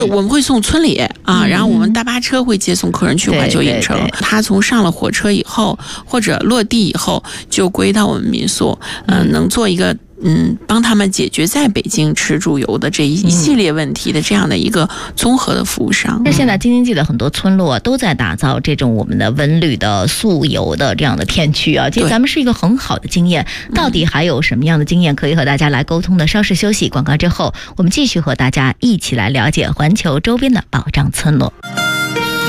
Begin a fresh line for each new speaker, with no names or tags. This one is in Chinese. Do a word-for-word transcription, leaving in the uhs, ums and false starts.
我们会送村里啊，然后我们大巴车会接送客人去怀旧影城。他从上了火车以后，或者落地以后，就归到我们民宿，嗯、呃，能做一个。嗯，帮他们解决在北京吃住游的这一系列问题的这样的一个综合的服务商。
那现在京津冀的很多村落都在打造这种我们的文旅的宿游的这样的片区啊，其实咱们是一个很好的经验。到底还有什么样的经验可以和大家来沟通的？稍事休息，广告之后，我们继续和大家一起来了解环球周边的保障村落。